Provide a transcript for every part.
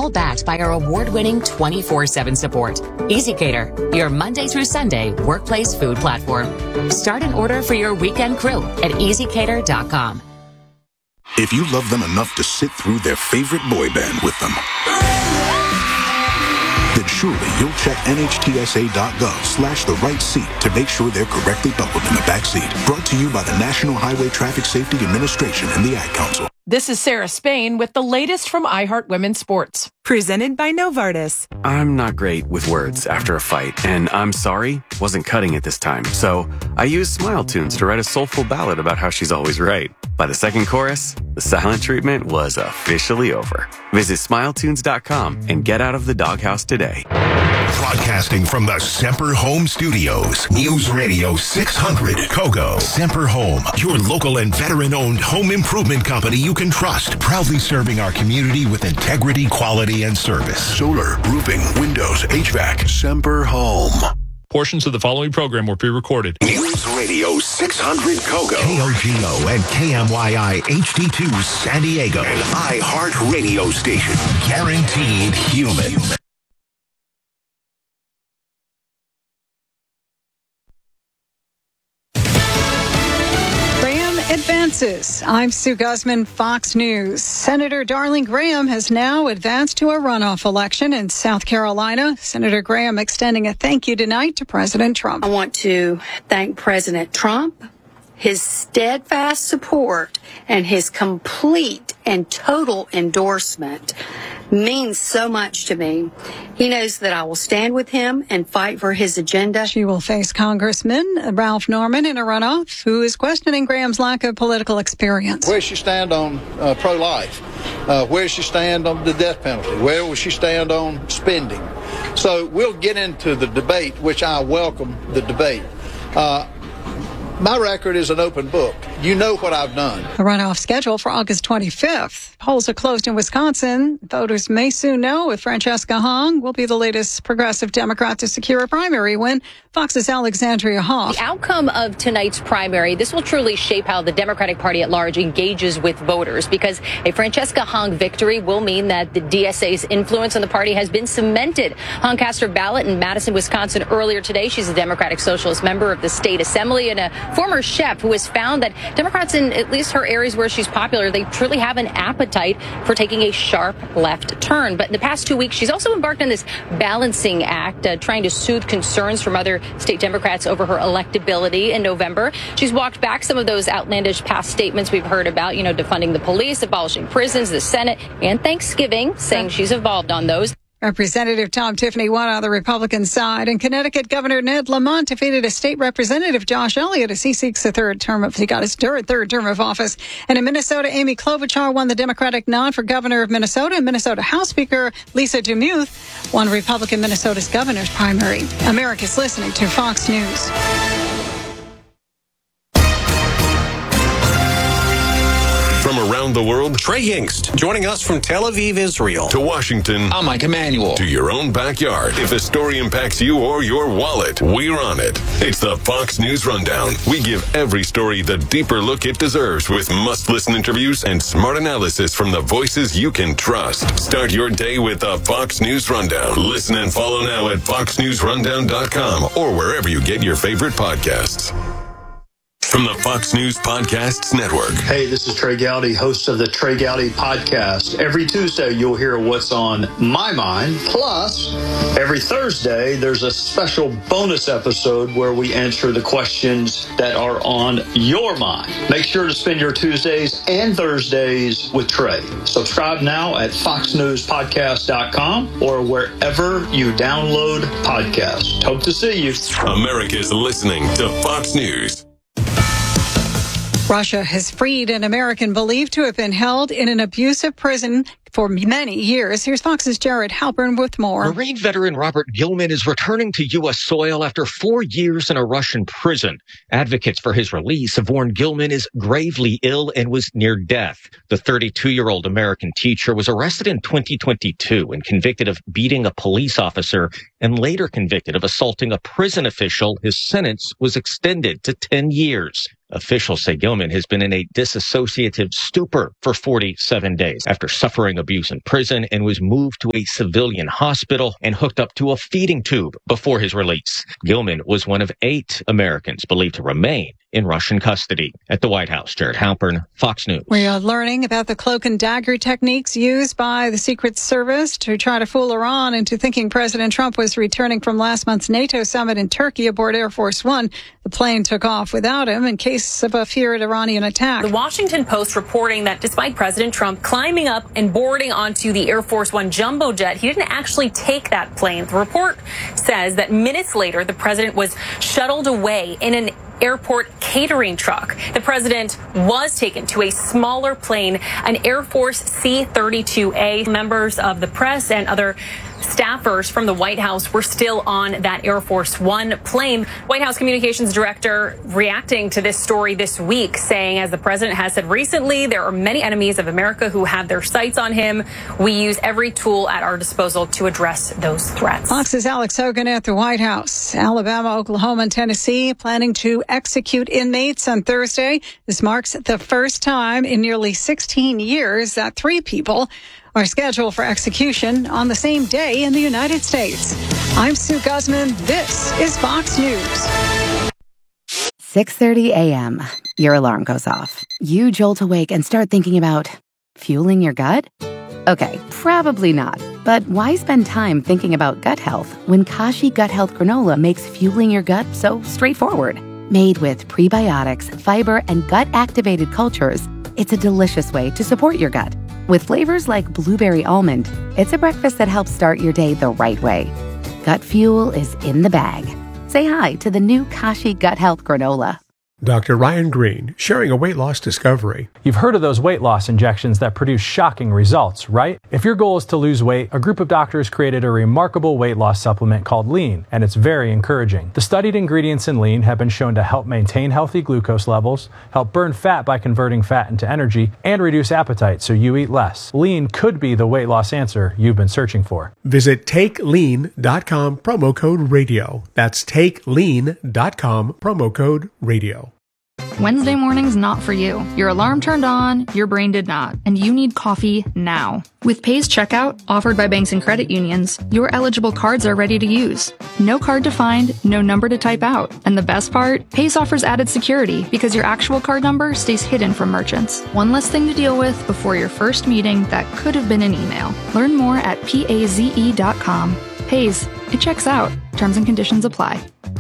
all backed by our award-winning 24/7 support. EasyCater, your Monday through Sunday workplace food platform. Start an order for your weekend crew at easycater.com. If you love them enough to sit through their favorite boy band with them, then surely you'll check NHTSA.gov/the right seat to make sure they're correctly buckled in the back seat. Brought to you by the National Highway Traffic Safety Administration and the Ad Council. This is Sarah Spain with the latest from iHeart Women's Sports. Presented by Novartis. I'm not great with words after a fight, and I'm sorry wasn't cutting it this time. So I used Smile Tunes to write a soulful ballad about how she's always right. By the second chorus, the silent treatment was officially over. Visit SmileTunes.com and get out of the doghouse today. Broadcasting from the Semper Home Studios, News Radio 600 Kogo. Semper Home, your local and veteran-owned home improvement company you can trust. Proudly serving our community with integrity, quality, and service. Solar, roofing, windows, HVAC. Semper Home. Portions of the following program were pre-recorded. News Radio 600 Kogo. KOGO and KMYI HD2 San Diego. An iHeart radio station. Guaranteed human. Advances. I'm Sue Guzman, Fox News. Senator Darling Graham has now advanced to a runoff election in South Carolina. Senator Graham extending a thank you tonight to President Trump. I want to thank President Trump, his steadfast support, and his complete and total endorsement means so much to me. He knows that I will stand with him and fight for his agenda. She will face Congressman Ralph Norman in a runoff, who is questioning Graham's lack of political experience. Where does she stand on pro-life? Where does she stand on the death penalty? Where will she stand on spending? So we'll get into the debate, which I welcome the debate. My record is an open book. You know what I've done. A runoff scheduled for August 25th. Polls are closed in Wisconsin. Voters may soon know if Francesca Hong will be the latest progressive Democrat to secure a primary win. Fox's Alexandria Hoff. The outcome of tonight's primary, this will truly shape how the Democratic Party at large engages with voters, because a Francesca Hong victory will mean that the DSA's influence on the party has been cemented. Hong cast her ballot in Madison, Wisconsin earlier today. She's a Democratic Socialist member of the state assembly and a former chef who has found that Democrats in at least her areas where she's popular, they truly have an appetite for taking a sharp left turn. But in the past 2 weeks, she's also embarked on this balancing act, trying to soothe concerns from other state Democrats over her electability in November. She's walked back some of those outlandish past statements we've heard about, defunding the police, abolishing prisons, the Senate, and Thanksgiving, saying she's evolved on those. Representative Tom Tiffany won on the Republican side, and Connecticut Governor Ned Lamont defeated a state representative, Josh Elliott, as he seeks he got his third term of office. And in Minnesota, Amy Klobuchar won the Democratic nod for governor of Minnesota, and Minnesota House Speaker Lisa DeMuth won Republican Minnesota's governor's primary. America's listening to Fox News. From around the world, Trey Yingst, joining us from Tel Aviv, Israel. To Washington, I'm Mike Emanuel. To your own backyard. If a story impacts you or your wallet, we're on it. It's the Fox News Rundown. We give every story the deeper look it deserves with must-listen interviews and smart analysis from the voices you can trust. Start your day with the Fox News Rundown. Listen and follow now at foxnewsrundown.com or wherever you get your favorite podcasts. From the Fox News Podcasts Network. Hey, this is Trey Gowdy, host of the Trey Gowdy Podcast. Every Tuesday, you'll hear what's on my mind. Plus, every Thursday, there's a special bonus episode where we answer the questions that are on your mind. Make sure to spend your Tuesdays and Thursdays with Trey. Subscribe now at foxnewspodcast.com or wherever you download podcasts. Hope to see you. America's listening to Fox News. Russia has freed an American believed to have been held in an abusive prison for many years. Here's Fox's Jared Halpern with more. Marine veteran Robert Gilman is returning to U.S. soil after 4 years in a Russian prison. Advocates for his release have warned Gilman is gravely ill and was near death. The 32-year-old American teacher was arrested in 2022 and convicted of beating a police officer and later convicted of assaulting a prison official. His sentence was extended to 10 years. Officials say Gilman has been in a dissociative stupor for 47 days after suffering abuse in prison and was moved to a civilian hospital and hooked up to a feeding tube before his release. Gilman was one of 8 Americans believed to remain in Russian custody. At the White House, Jared Halpern, Fox News. We are learning about the cloak and dagger techniques used by the Secret Service to try to fool Iran into thinking President Trump was returning from last month's NATO summit in Turkey aboard Air Force One. The plane took off without him in case of a feared Iranian attack. The Washington Post reporting that despite President Trump climbing up and boarding onto the Air Force One jumbo jet, he didn't actually take that plane. The report says that minutes later, the president was shuttled away in an airport catering truck. The president was taken to a smaller plane, an Air Force C-32A. Members of the press and other staffers from the White House were still on that Air Force One plane. White House Communications Director reacting to this story this week, saying, as the president has said recently, there are many enemies of America who have their sights on him. We use every tool at our disposal to address those threats. Fox's Alex Hogan at the White House. Alabama, Oklahoma, and Tennessee planning to execute inmates on Thursday. This marks the first time in nearly 16 years that 3 people are scheduled for execution on the same day in the United States. I'm Sue Guzman. This is Fox News. 6:30 a.m. Your alarm goes off. You jolt awake and start thinking about fueling your gut? Okay, probably not. But why spend time thinking about gut health when Kashi Gut Health Granola makes fueling your gut so straightforward? Made with prebiotics, fiber, and gut-activated cultures, it's a delicious way to support your gut. With flavors like blueberry almond, it's a breakfast that helps start your day the right way. Gut fuel is in the bag. Say hi to the new Kashi Gut Health Granola. Dr. Ryan Green, sharing a weight loss discovery. You've heard of those weight loss injections that produce shocking results, right? If your goal is to lose weight, a group of doctors created a remarkable weight loss supplement called Lean, and it's very encouraging. The studied ingredients in Lean have been shown to help maintain healthy glucose levels, help burn fat by converting fat into energy, and reduce appetite so you eat less. Lean could be the weight loss answer you've been searching for. Visit TakeLean.com, promo code radio. That's TakeLean.com, promo code radio. Wednesday morning's not for you. Your alarm turned on, your brain did not, and you need coffee now. With Pay's checkout, offered by banks and credit unions, your eligible cards are ready to use. No card to find, no number to type out. And the best part? Pay's offers added security because your actual card number stays hidden from merchants. One less thing to deal with before your first meeting that could have been an email. Learn more at PAZE.com. Pay's, it checks out. Terms and conditions apply.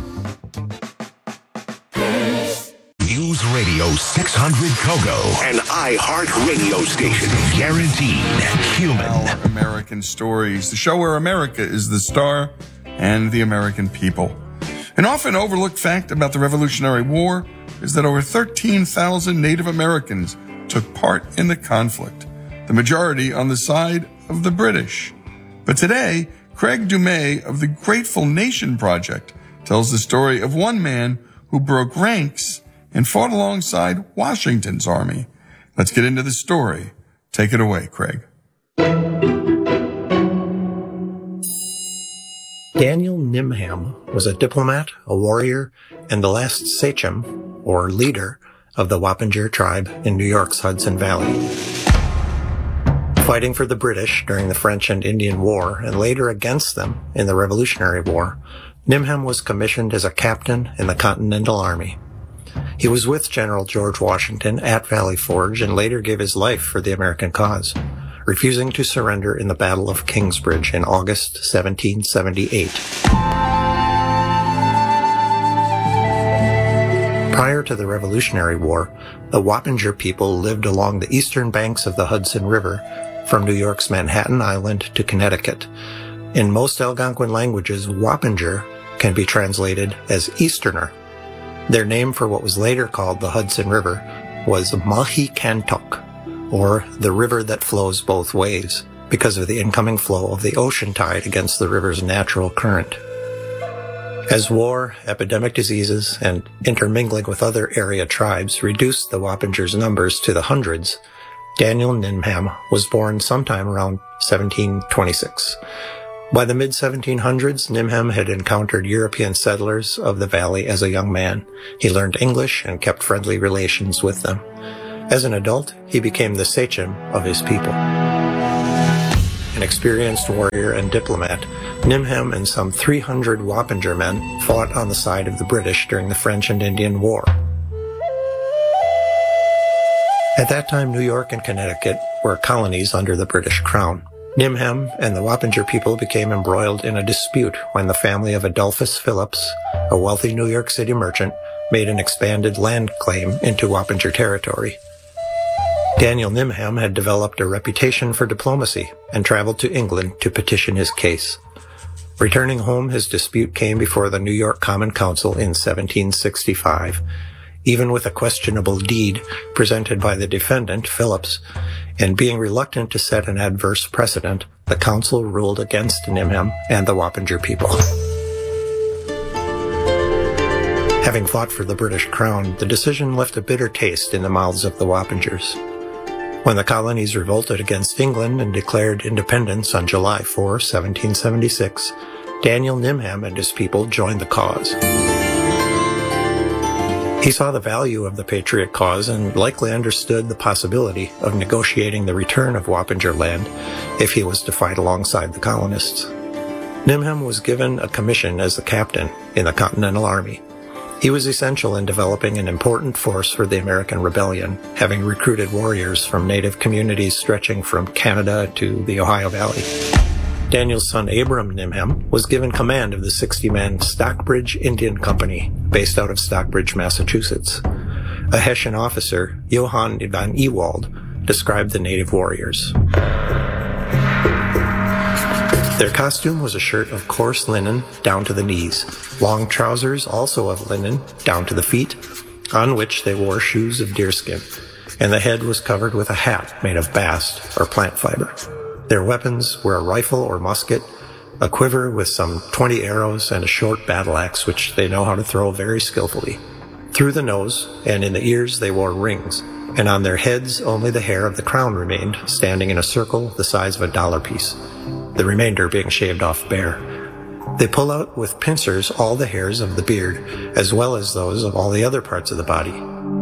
News Radio 600 Kogo, an iHeart radio station. Guaranteed human. Our American stories, the show where America is the star and the American people. An often overlooked fact about the Revolutionary War is that over 13,000 Native Americans took part in the conflict, the majority on the side of the British. But today, Craig Dumais of the Grateful Nation Project tells the story of one man who broke ranks and fought alongside Washington's army. Let's get into the story. Take it away, Craig. Daniel Nimham was a diplomat, a warrior, and the last sachem, or leader, of the Wappinger tribe in New York's Hudson Valley. Fighting for the British during the French and Indian War, and later against them in the Revolutionary War, Nimham was commissioned as a captain in the Continental Army. He was with General George Washington at Valley Forge and later gave his life for the American cause, refusing to surrender in the Battle of Kingsbridge in August 1778. Prior to the Revolutionary War, the Wappinger people lived along the eastern banks of the Hudson River, from New York's Manhattan Island to Connecticut. In most Algonquin languages, Wappinger can be translated as Easterner. Their name for what was later called the Hudson River was Mahicantok, or the river that flows both ways, because of the incoming flow of the ocean tide against the river's natural current. As war, epidemic diseases, and intermingling with other area tribes reduced the Wappingers' numbers to the hundreds, Daniel Nimham was born sometime around 1726. By the mid-1700s, Nimham had encountered European settlers of the valley as a young man. He learned English and kept friendly relations with them. As an adult, he became the sachem of his people. An experienced warrior and diplomat, Nimham and some 300 Wappinger men fought on the side of the British during the French and Indian War. At that time, New York and Connecticut were colonies under the British Crown. Nimham and the Wappinger people became embroiled in a dispute when the family of Adolphus Phillips, a wealthy New York City merchant, made an expanded land claim into Wappinger territory. Daniel Nimham had developed a reputation for diplomacy and traveled to England to petition his case. Returning home, his dispute came before the New York Common Council in 1765. Even with a questionable deed presented by the defendant, Phillips, and being reluctant to set an adverse precedent, the council ruled against Nimham and the Wappinger people. Having fought for the British Crown, the decision left a bitter taste in the mouths of the Wappingers. When the colonies revolted against England and declared independence on July 4, 1776, Daniel Nimham and his people joined the cause. He saw the value of the patriot cause and likely understood the possibility of negotiating the return of Wappinger land if he was to fight alongside the colonists. Nimham was given a commission as the captain in the Continental Army. He was essential in developing an important force for the American Rebellion, having recruited warriors from native communities stretching from Canada to the Ohio Valley. Daniel's son Abram Nimham was given command of the 60-man Stockbridge Indian Company, based out of Stockbridge, Massachusetts. A Hessian officer, Johann van Ewald, described the native warriors. Their costume was a shirt of coarse linen down to the knees, long trousers also of linen down to the feet, on which they wore shoes of deerskin, and the head was covered with a hat made of bast or plant fiber. Their weapons were a rifle or musket, a quiver with some 20 arrows, and a short battle axe which they know how to throw very skillfully. Through the nose and in the ears they wore rings, and on their heads only the hair of the crown remained, standing in a circle the size of a dollar piece, the remainder being shaved off bare. They pull out with pincers all the hairs of the beard, as well as those of all the other parts of the body.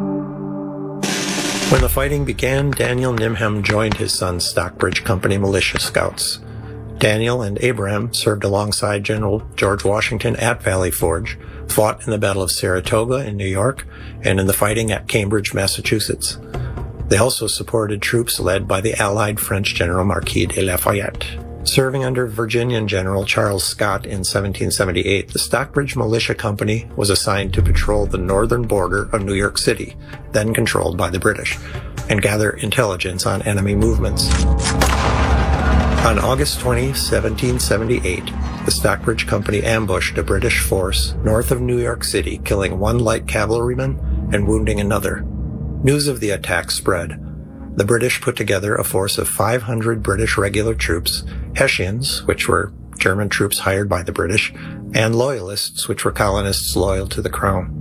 When the fighting began, Daniel Nimham joined his son's Stockbridge Company militia scouts. Daniel and Abraham served alongside General George Washington at Valley Forge, fought in the Battle of Saratoga in New York, and in the fighting at Cambridge, Massachusetts. They also supported troops led by the Allied French General Marquis de Lafayette. Serving under Virginian General Charles Scott in 1778, the Stockbridge Militia Company was assigned to patrol the northern border of New York City, then controlled by the British, and gather intelligence on enemy movements. On August 20, 1778, the Stockbridge Company ambushed a British force north of New York City, killing one light cavalryman and wounding another. News of the attack spread. The British put together a force of 500 British regular troops, Hessians, which were German troops hired by the British, and Loyalists, which were colonists loyal to the Crown.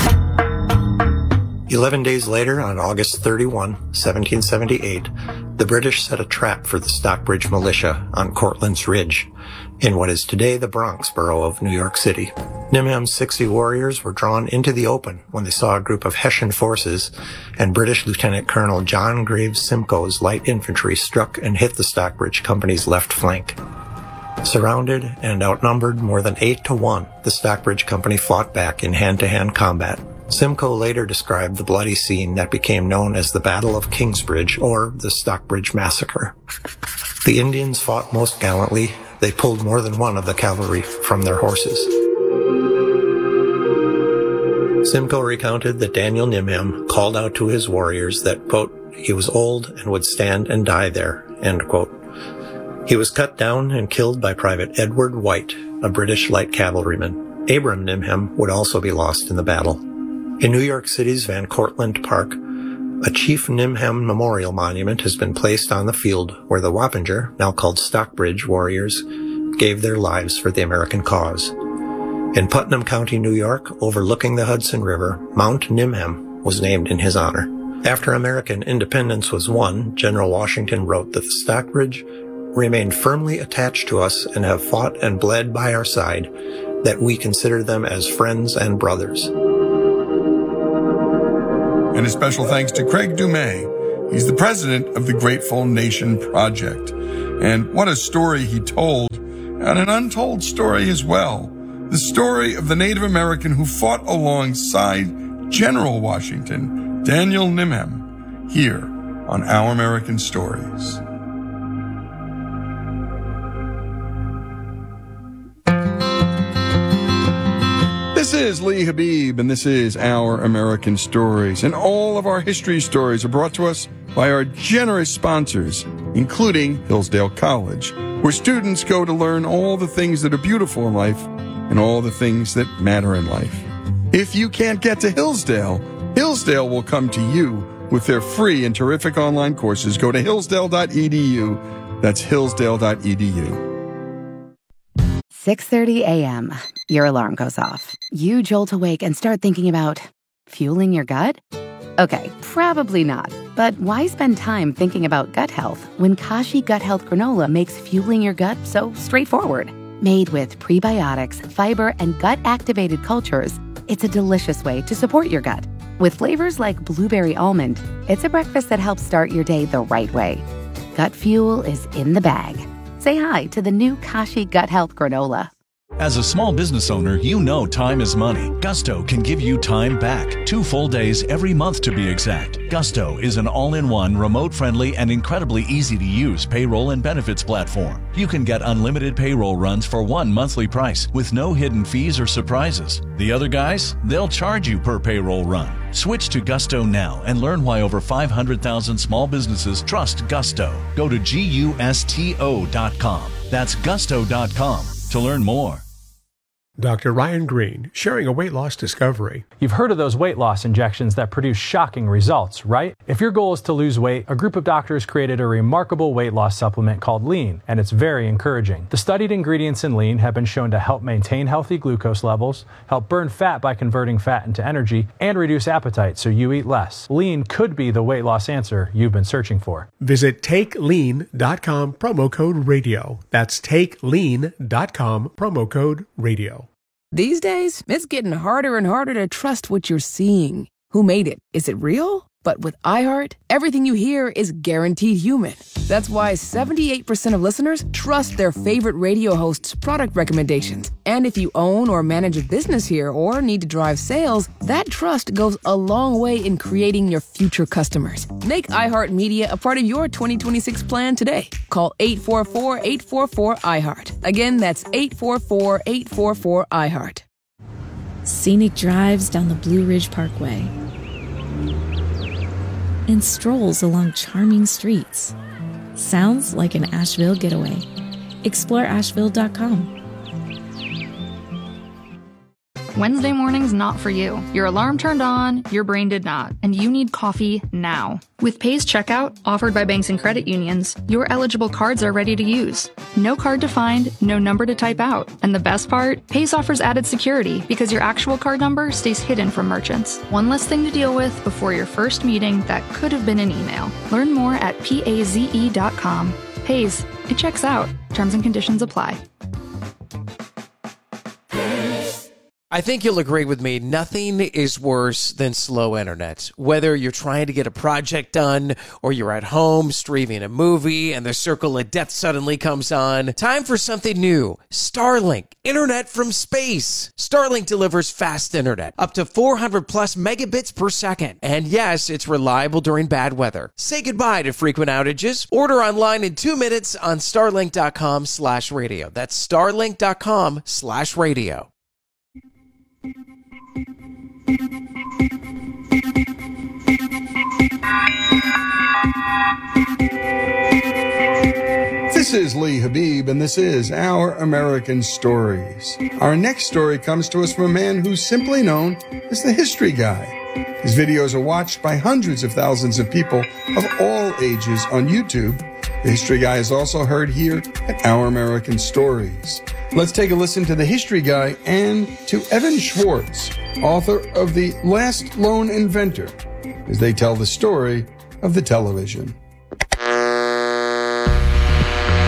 11 days later, on August 31, 1778, the British set a trap for the Stockbridge militia on Cortlands Ridge, in what is today the Bronx borough of New York City. Nimham's 60 warriors were drawn into the open when they saw a group of Hessian forces, and British Lieutenant Colonel John Graves Simcoe's light infantry struck and hit the Stockbridge Company's left flank. Surrounded and outnumbered more than 8-1, the Stockbridge Company fought back in hand-to-hand combat. Simcoe later described the bloody scene that became known as the Battle of Kingsbridge, or the Stockbridge Massacre. The Indians fought most gallantly. They pulled more than one of the cavalry from their horses. Simcoe recounted that Daniel Nimham called out to his warriors that, quote, he was old and would stand and die there, end quote. He was cut down and killed by Private Edward White, a British light cavalryman. Abram Nimham would also be lost in the battle. In New York City's Van Cortlandt Park, a Chief Nimham Memorial Monument has been placed on the field where the Wappinger, now called Stockbridge warriors, gave their lives for the American cause. In Putnam County, New York, overlooking the Hudson River, Mount Nimham was named in his honor. After American independence was won, General Washington wrote that the Stockbridge remained firmly attached to us and have fought and bled by our side, that we consider them as friends and brothers. And a special thanks to Craig Dumais. He's the president of the Grateful Nation Project. And what a story he told, and an untold story as well. The story of the Native American who fought alongside General Washington, Daniel Nimhem, here on Our American Stories. This is Lee Habib, and this is Our American Stories. And all of our history stories are brought to us by our generous sponsors, including Hillsdale College, where students go to learn all the things that are beautiful in life and all the things that matter in life. If you can't get to Hillsdale, Hillsdale will come to you with their free and terrific online courses. Go to hillsdale.edu. That's hillsdale.edu. 6:30 a.m. Your alarm goes off. You jolt awake and start thinking about fueling your gut? Okay, probably not. But why spend time thinking about gut health when Kashi Gut Health Granola makes fueling your gut so straightforward? Made with prebiotics, fiber, and gut-activated cultures, it's a delicious way to support your gut. With flavors like blueberry almond, it's a breakfast that helps start your day the right way. Gut fuel is in the bag. Say hi to the new Kashi Gut Health Granola. As a small business owner, you know time is money. Gusto can give you time back. 2 full days every month to be exact. Gusto is an all-in-one, remote-friendly, and incredibly easy-to-use payroll and benefits platform. You can get unlimited payroll runs for one monthly price with no hidden fees or surprises. The other guys, they'll charge you per payroll run. Switch to Gusto now and learn why over 500,000 small businesses trust Gusto. Go to GUSTO.com. That's Gusto.com to learn more. Dr. Ryan Green, sharing a weight loss discovery. You've heard of those weight loss injections that produce shocking results, right? If your goal is to lose weight, a group of doctors created a remarkable weight loss supplement called Lean, and it's very encouraging. The studied ingredients in Lean have been shown to help maintain healthy glucose levels, help burn fat by converting fat into energy, and reduce appetite so you eat less. Lean could be the weight loss answer you've been searching for. Visit TakeLean.com, promo code radio. That's TakeLean.com, promo code radio. These days, it's getting harder and harder to trust what you're seeing. Who made it? Is it real? But with iHeart, everything you hear is guaranteed human. That's why 78% of listeners trust their favorite radio hosts' product recommendations. And if you own or manage a business here or need to drive sales, that trust goes a long way in creating your future customers. Make iHeartMedia a part of your 2026 plan today. Call 844-844-iHeart. Again, that's 844-844-iHeart. Scenic drives down the Blue Ridge Parkway and strolls along charming streets. Sounds like an Asheville getaway. Explore Asheville.com. Wednesday morning's not for you. Your alarm turned on, your brain did not, and you need coffee now. With Pay's checkout, offered by banks and credit unions, your eligible cards are ready to use. No card to find, no number to type out. And the best part? Pay's offers added security because your actual card number stays hidden from merchants. One less thing to deal with before your first meeting that could have been an email. Learn more at PAZE.com. Pay's, it checks out. Terms and conditions apply. I think you'll agree with me, nothing is worse than slow internet. Whether you're trying to get a project done or you're at home streaming a movie and the circle of death suddenly comes on, time for something new. Starlink, internet from space. Starlink delivers fast internet, up to 400 plus megabits per second. And yes, it's reliable during bad weather. Say goodbye to frequent outages. Order online in 2 minutes on starlink.com/radio. That's starlink.com/radio. This is Lee Habib, and this is Our American Stories. Our next story comes to us from a man who's simply known as the History Guy. His videos are watched by hundreds of thousands of people of all ages on YouTube. The History Guy is also heard here at Our American Stories. Let's take a listen to the History Guy and to Evan Schwartz, author of The Last Lone Inventor, as they tell the story of the television.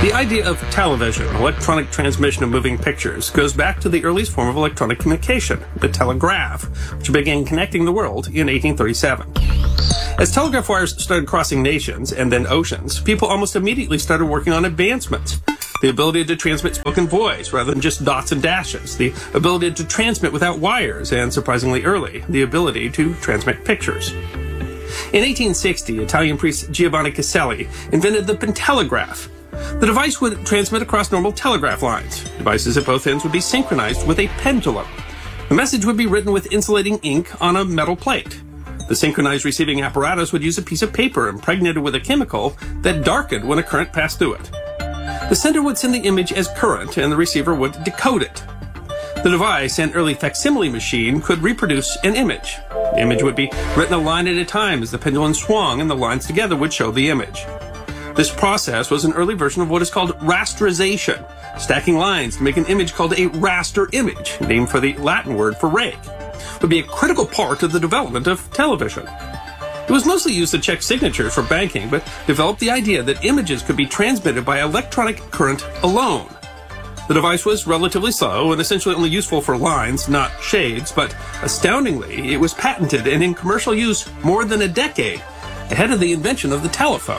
The idea of television, electronic transmission of moving pictures, goes back to the earliest form of electronic communication, the telegraph, which began connecting the world in 1837. As telegraph wires started crossing nations and then oceans, people almost immediately started working on advancements. The ability to transmit spoken voice rather than just dots and dashes, the ability to transmit without wires, and surprisingly early, the ability to transmit pictures. In 1860, Italian priest Giovanni Caselli invented the pentelegraph. The device would transmit across normal telegraph lines. Devices at both ends would be synchronized with a pendulum. The message would be written with insulating ink on a metal plate. The synchronized receiving apparatus would use a piece of paper impregnated with a chemical that darkened when a current passed through it. The sender would send the image as current, and the receiver would decode it. The device, an early facsimile machine, could reproduce an image. The image would be written a line at a time as the pendulum swung, and the lines together would show the image. This process was an early version of what is called rasterization, stacking lines to make an image called a raster image, named for the Latin word for rake. It would be a critical part of the development of television. It was mostly used to check signatures for banking, but developed the idea that images could be transmitted by electronic current alone. The device was relatively slow and essentially only useful for lines, not shades, but astoundingly, it was patented and in commercial use more than a decade ahead of the invention of the telephone.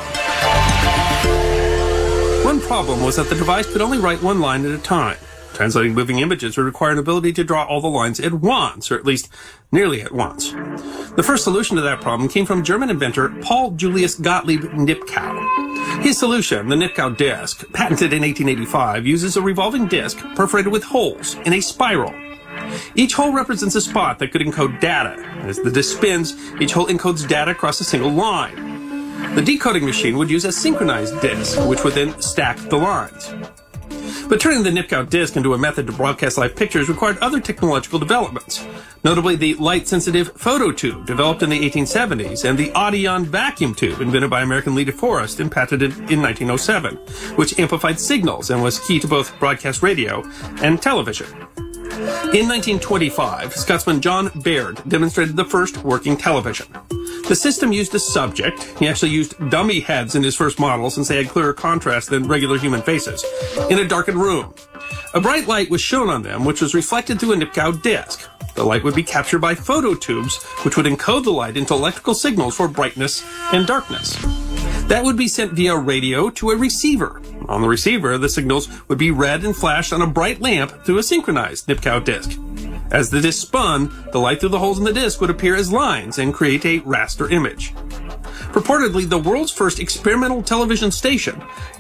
One problem was that the device could only write one line at a time. Translating moving images would require an ability to draw all the lines at once, or at least nearly at once. The first solution to that problem came from German inventor Paul Julius Gottlieb Nipkow. His solution, the Nipkow disk, patented in 1885, uses a revolving disk perforated with holes in a spiral. Each hole represents a spot that could encode data. As the disk spins, each hole encodes data across a single line. The decoding machine would use a synchronized disk, which would then stack the lines. But turning the Nipkow disk into a method to broadcast live pictures required other technological developments, notably the light-sensitive phototube developed in the 1870s and the Audion vacuum tube invented by American Lee DeForest and patented in 1907, which amplified signals and was key to both broadcast radio and television. In 1925, Scotsman John Baird demonstrated the first working television. The system used a subject. He actually used dummy heads in his first model since they had clearer contrast than regular human faces, in a darkened room. A bright light was shown on them, which was reflected through a Nipkow disk. The light would be captured by phototubes, which would encode the light into electrical signals for brightness and darkness. That would be sent via radio to a receiver. On the receiver, the signals would be read and flashed on a bright lamp through a synchronized Nipkow disk. As the disk spun, the light through the holes in the disk would appear as lines and create a raster image. Purportedly, the world's first experimental television station,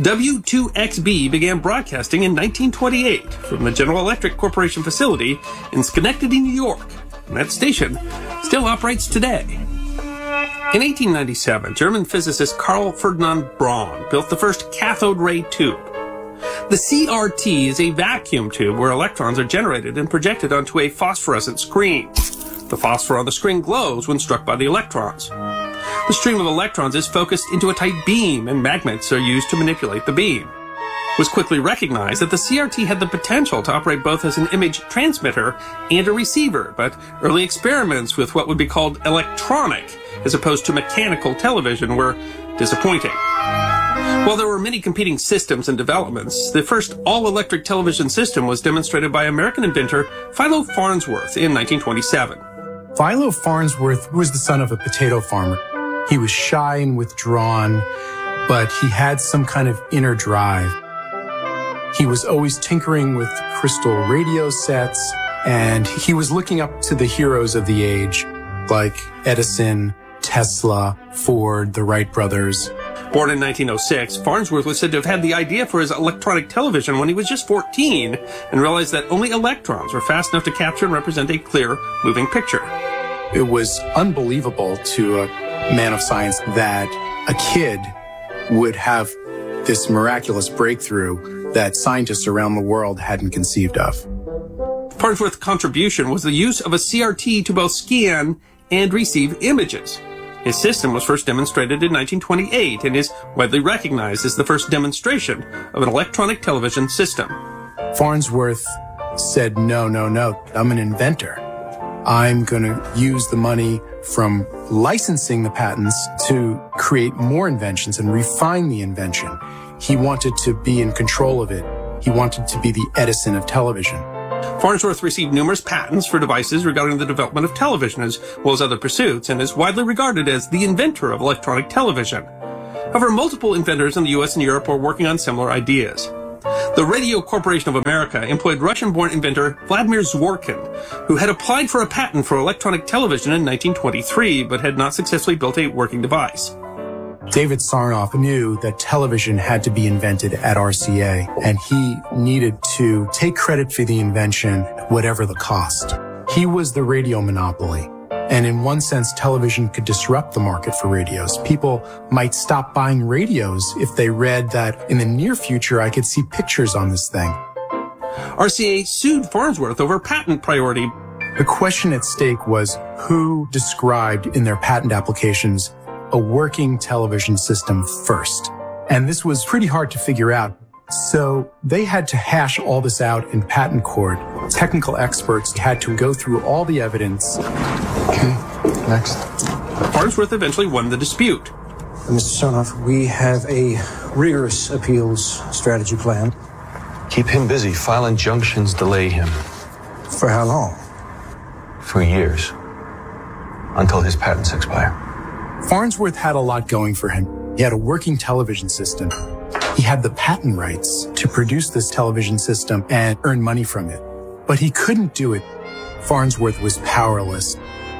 W2XB, began broadcasting in 1928 from the General Electric Corporation facility in Schenectady, New York. And that station still operates today. In 1897, German physicist Carl Ferdinand Braun built the first cathode ray tube. The CRT is a vacuum tube where electrons are generated and projected onto a phosphorescent screen. The phosphor on the screen glows when struck by the electrons. The stream of electrons is focused into a tight beam, and magnets are used to manipulate the beam. It was quickly recognized that the CRT had the potential to operate both as an image transmitter and a receiver, but early experiments with what would be called electronic, as opposed to mechanical television, were disappointing. While there were many competing systems and developments, the first all-electric television system was demonstrated by American inventor Philo Farnsworth in 1927. Philo Farnsworth was the son of a potato farmer. He was shy and withdrawn, but he had some kind of inner drive. He was always tinkering with crystal radio sets, and he was looking up to the heroes of the age, like Edison, Tesla, Ford, the Wright brothers. Born in 1906, Farnsworth was said to have had the idea for his electronic television when he was just 14 and realized that only electrons were fast enough to capture and represent a clear, moving picture. It was unbelievable to a man of science that a kid would have this miraculous breakthrough that scientists around the world hadn't conceived of. Farnsworth's contribution was the use of a CRT to both scan and receive images. His system was first demonstrated in 1928 and is widely recognized as the first demonstration of an electronic television system. Farnsworth said, no, I'm an inventor. I'm going to use the money from licensing the patents to create more inventions and refine the invention. He wanted to be in control of it. He wanted to be the Edison of television. Farnsworth received numerous patents for devices regarding the development of television as well as other pursuits, and is widely regarded as the inventor of electronic television. However, multiple inventors in the U.S. and Europe were working on similar ideas. The Radio Corporation of America employed Russian-born inventor Vladimir Zworykin, who had applied for a patent for electronic television in 1923, but had not successfully built a working device. David Sarnoff knew that television had to be invented at RCA, and he needed to take credit for the invention, whatever the cost. He was the radio monopoly. And in one sense, television could disrupt the market for radios. People might stop buying radios if they read that in the near future, I could see pictures on this thing. RCA sued Farnsworth over patent priority. The question at stake was who described in their patent applications a working television system first. And this was pretty hard to figure out. So they had to hash all this out in patent court. Technical experts had to go through all the evidence. Okay, next. Farnsworth eventually won the dispute. Mr. Sarnoff, we have a rigorous appeals strategy plan. Keep him busy. File injunctions, delay him. For how long? For years. Until his patents expire. Farnsworth had a lot going for him. He had a working television system. He had the patent rights to produce this television system and earn money from it. But he couldn't do it. Farnsworth was powerless.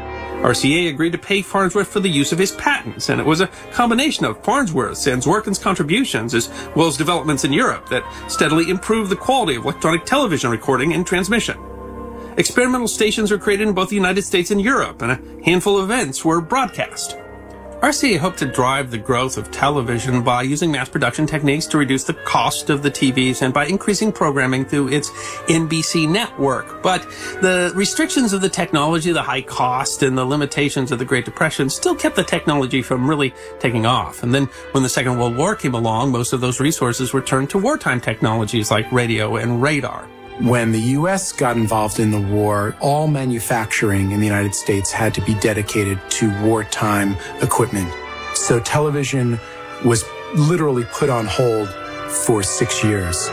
RCA agreed to pay Farnsworth for the use of his patents, and it was a combination of Farnsworth's and Zworykin's contributions, as well as developments in Europe, that steadily improved the quality of electronic television recording and transmission. Experimental stations were created in both the United States and Europe, and a handful of events were broadcast. RCA hoped to drive the growth of television by using mass production techniques to reduce the cost of the TVs and by increasing programming through its NBC network. But the restrictions of the technology, the high cost, and the limitations of the Great Depression still kept the technology from really taking off. And then when the Second World War came along, most of those resources were turned to wartime technologies like radio and radar. When the U.S. got involved in the war, all manufacturing in the United States had to be dedicated to wartime equipment. So television was literally put on hold for 6 years.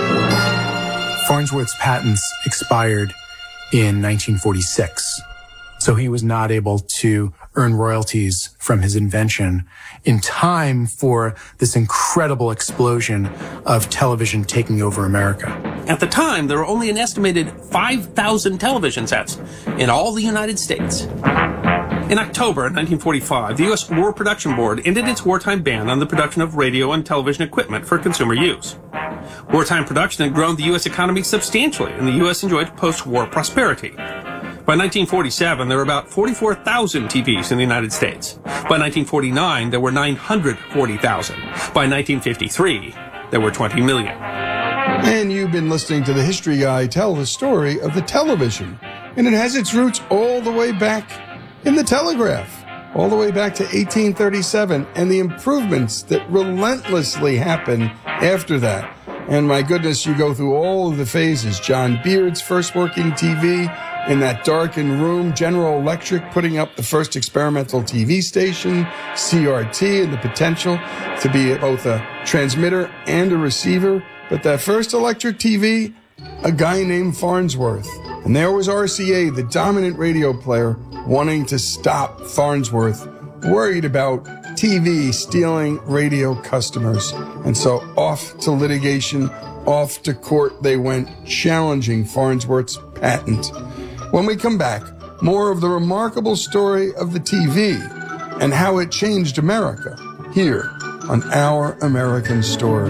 Farnsworth's patents expired in 1946. So he was not able to earn royalties from his invention in time for this incredible explosion of television taking over America. At the time, there were only an estimated 5,000 television sets in all the United States. In October 1945, the U.S. War Production Board ended its wartime ban on the production of radio and television equipment for consumer use. Wartime production had grown the U.S. economy substantially, and the U.S. enjoyed post-war prosperity. By 1947, there were about 44,000 TVs in the United States. By 1949, there were 940,000. By 1953, there were 20 million. And you've been listening to the History Guy tell the story of the television. And it has its roots all the way back in the telegraph, all the way back to 1837, and the improvements that relentlessly happened after that. And my goodness, you go through all of the phases. John Beard's first working TV in that darkened room, General Electric putting up the first experimental TV station, CRT, and the potential to be both a transmitter and a receiver. But that first electric TV, a guy named Farnsworth. And there was RCA, the dominant radio player, wanting to stop Farnsworth, worried about TV stealing radio customers. And so off to litigation, off to court they went, challenging Farnsworth's patent. When we come back, more of the remarkable story of the TV and how it changed America here on Our American Stories.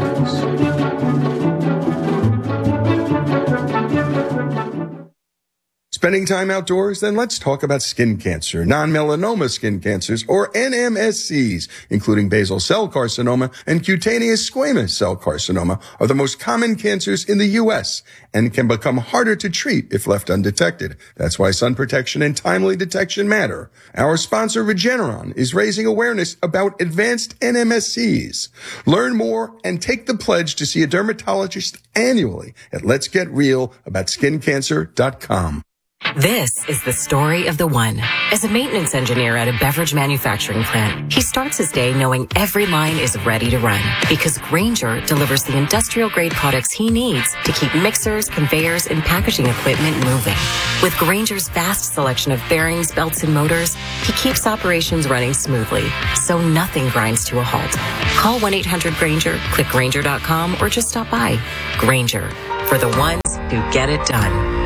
Spending time outdoors? Then let's talk about skin cancer. Non-melanoma skin cancers, or NMSCs, including basal cell carcinoma and cutaneous squamous cell carcinoma, are the most common cancers in the U.S. and can become harder to treat if left undetected. That's why sun protection and timely detection matter. Our sponsor, Regeneron, is raising awareness about advanced NMSCs. Learn more and take the pledge to see a dermatologist annually at letsgetrealaboutSkinCancer.com. This is the story of the one. As a maintenance engineer at a beverage manufacturing plant, he starts his day knowing every line is ready to run because Grainger delivers the industrial-grade products he needs to keep mixers, conveyors, and packaging equipment moving. With Grainger's vast selection of bearings, belts, and motors, he keeps operations running smoothly, so nothing grinds to a halt. Call 1-800-GRAINGER, click Grainger.com, or just stop by. Grainger, for the ones who get it done.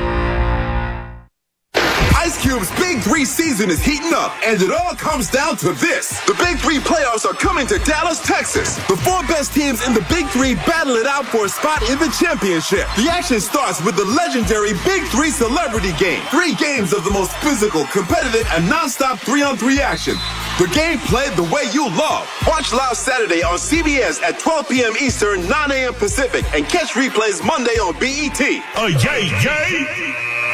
Ice Cube's Big 3 season is heating up, and it all comes down to this. The Big 3 playoffs are coming to Dallas, Texas. The 4 best teams in the Big 3 battle it out for a spot in the championship. The action starts with the legendary Big 3 Celebrity Game. 3 games of the most physical, competitive, and nonstop 3-on-3 action. The game played the way you love. Watch live Saturday on CBS at 12 p.m. Eastern, 9 a.m. Pacific, and catch replays Monday on BET. Yay!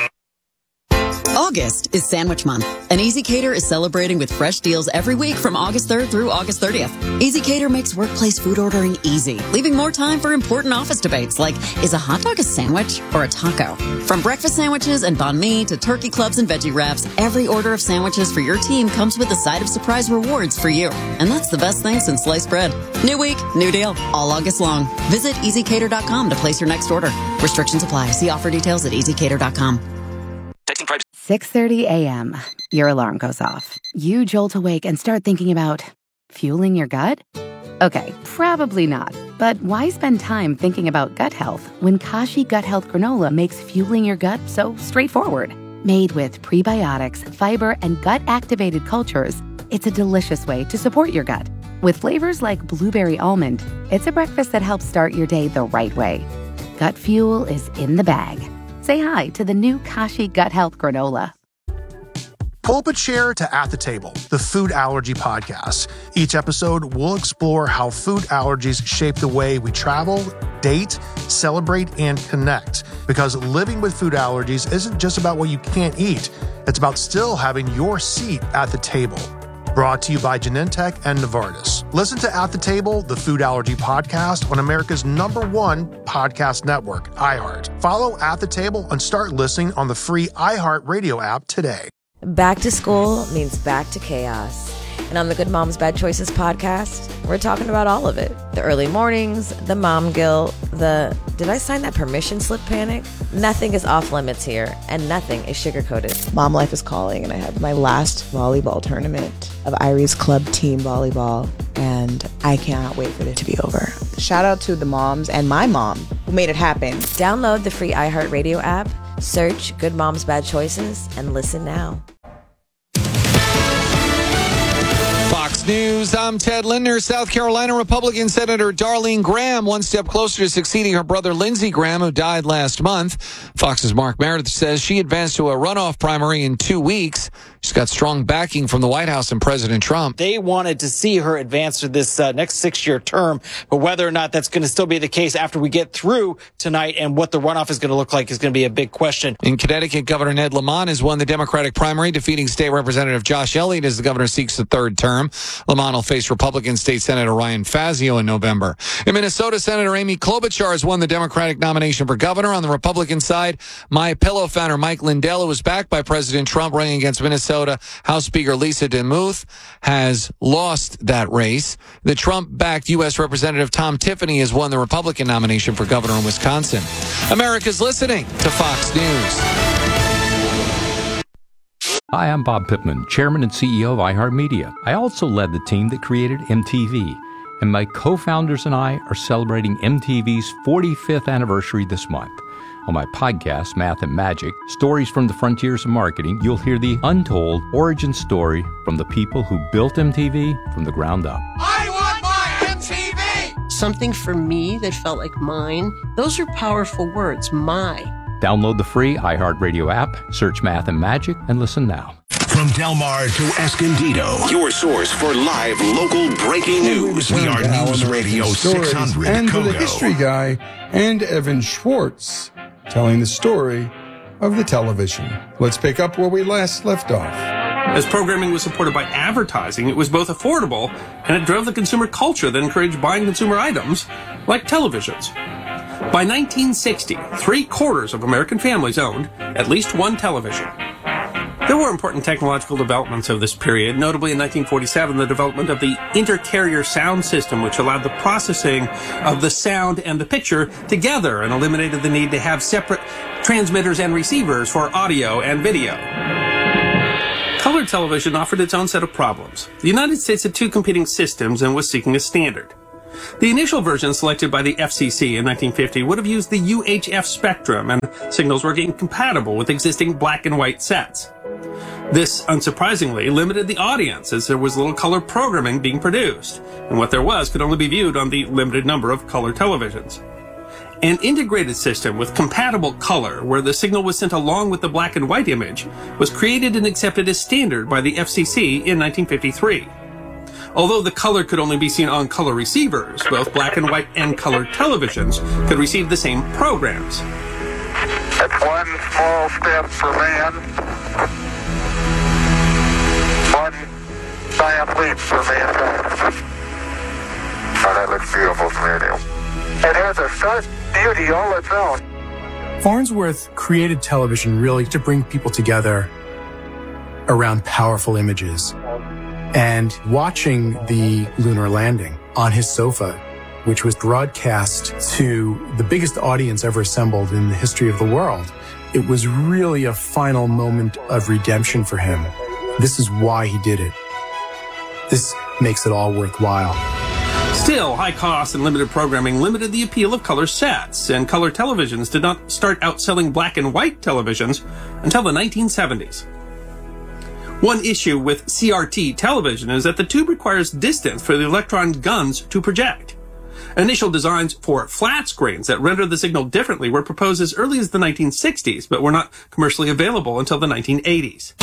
August is Sandwich Month, and EasyCater is celebrating with fresh deals every week from August 3rd through August 30th. EasyCater makes workplace food ordering easy, leaving more time for important office debates like, is a hot dog a sandwich or a taco? From breakfast sandwiches and banh mi to turkey clubs and veggie wraps, every order of sandwiches for your team comes with a side of surprise rewards for you. And that's the best thing since sliced bread. New week, new deal, all August long. Visit EasyCater.com to place your next order. Restrictions apply. See offer details at EasyCater.com. 6:30 a.m. Your alarm goes off. You jolt awake and start thinking about fueling your gut? Okay, probably not. But why spend time thinking about gut health when Kashi Gut Health Granola makes fueling your gut so straightforward? Made with prebiotics, fiber, and gut-activated cultures, it's a delicious way to support your gut. With flavors like blueberry almond, it's a breakfast that helps start your day the right way. Gut fuel is in the bag. Say hi to the new Kashi Gut Health Granola. Pull up a chair to At the Table, the food allergy podcast. Each episode, we'll explore how food allergies shape the way we travel, date, celebrate, and connect. Because living with food allergies isn't just about what you can't eat. It's about still having your seat at the table. Brought to you by Genentech and Novartis. Listen to At the Table, the food allergy podcast on America's #1 podcast network, iHeart. Follow At the Table and start listening on the free iHeart Radio app today. Back to school means back to chaos. And on the Good Moms Bad Choices podcast, we're talking about all of it. The early mornings, the mom guilt, the did I sign that permission slip panic? Nothing is off limits here, and nothing is sugar-coated. Mom life is calling, and I had my last volleyball tournament of Irie's club team volleyball, and I cannot wait for it to be over. Shout out to the moms and my mom who made it happen. Download the free iHeartRadio app, search Good Moms Bad Choices, and listen now. Fox News, I'm Ted Linder. South Carolina Republican Senator Darlene Graham one step closer to succeeding her brother Lindsey Graham, who died last month. Fox's Mark Meredith says she advanced to a runoff primary in 2 weeks. She's got strong backing from the White House and President Trump. They wanted to see her advance to this next 6-year term, but whether or not that's going to still be the case after we get through tonight and what the runoff is going to look like is going to be a big question. In Connecticut, Governor Ned Lamont has won the Democratic primary, defeating State Representative Josh Elliott as the governor seeks the 3rd term. Lamont will face Republican State Senator Ryan Fazio in November. In Minnesota, Senator Amy Klobuchar has won the Democratic nomination for governor. On the Republican side, MyPillow founder Mike Lindell, who was backed by President Trump, running against Minnesota House Speaker Lisa DeMuth, has lost that race. The Trump-backed U.S. Representative Tom Tiffany has won the Republican nomination for governor in Wisconsin. America's listening to Fox News. Hi, I'm Bob Pittman, Chairman and CEO of iHeartMedia. I also led the team that created MTV, and my co-founders and I are celebrating MTV's 45th anniversary this month. On my podcast, Math and Magic, Stories from the Frontiers of Marketing, you'll hear the untold origin story from the people who built MTV from the ground up. I want my MTV! Something for me that felt like mine. Those are powerful words, my. Download the free iHeartRadio app, search Math and Magic, and listen now. From Del Mar to Escondido, your source for live local breaking news. We are News Radio 600 and Kogo. to the history guy and Evan Schwartz, telling the story of the television. Let's pick up where we last left off. As programming was supported by advertising, it was both affordable and it drove the consumer culture that encouraged buying consumer items like televisions. By 1960, 3/4 of American families owned at least one television. There were important technological developments of this period, notably in 1947, the development of the intercarrier sound system, which allowed the processing of the sound and the picture together and eliminated the need to have separate transmitters and receivers for audio and video. Color television offered its own set of problems. The United States had two competing systems and was seeking a standard. The initial version selected by the FCC in 1950 would have used the UHF spectrum, and signals were incompatible with existing black and white sets. This, unsurprisingly, limited the audience as there was little color programming being produced, and what there was could only be viewed on the limited number of color televisions. An integrated system with compatible color, where the signal was sent along with the black and white image, was created and accepted as standard by the FCC in 1953. Although the color could only be seen on color receivers, both black and white and color televisions could receive the same programs. That's one small step for man, one giant leap for mankind. Oh, that looks beautiful to me, Neil. It has a such beauty all its own. Farnsworth created television really to bring people together around powerful images. And watching the lunar landing on his sofa, which was broadcast to the biggest audience ever assembled in the history of the world, it was really a final moment of redemption for him. This is why he did it. This makes it all worthwhile. Still, high cost and limited programming limited the appeal of color sets, and color televisions did not start outselling black and white televisions until the 1970s. One issue with CRT television is that the tube requires distance for the electron guns to project. Initial designs for flat screens that render the signal differently were proposed as early as the 1960s, but were not commercially available until the 1980s.